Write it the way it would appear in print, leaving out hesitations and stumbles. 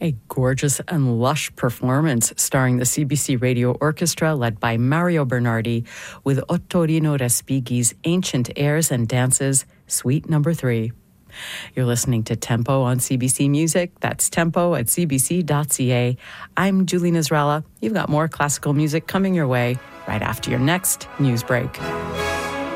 A gorgeous and lush performance starring the CBC Radio Orchestra led by Mario Bernardi with Ottorino Respighi's Ancient Airs and Dances, Suite No. 3. You're listening to Tempo on CBC Music. That's tempo at cbc.ca. I'm Julie Nasralla. You've got more classical music coming your way right after your next news break.